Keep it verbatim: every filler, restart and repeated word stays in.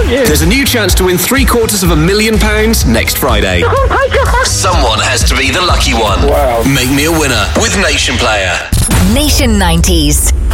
aren't you? There's a new chance to win three quarters of a million pounds next Friday. Oh my God. Someone has to be the lucky one. Wow. Make me a winner with Nation Player. Nation nineties.